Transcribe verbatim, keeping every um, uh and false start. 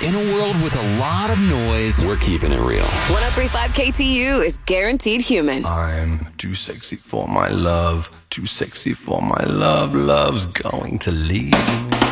In a world with a lot of noise, we're keeping it real. one oh three point five K T U is guaranteed human. I'm too sexy for my love, too sexy for my love. Love's going to leave me.